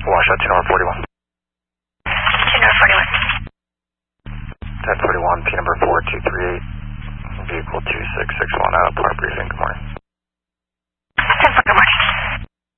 Washout 2 number 41. 2 number 41. 1041, P number 4238, vehicle 2661 out of Point Briefing, good morning.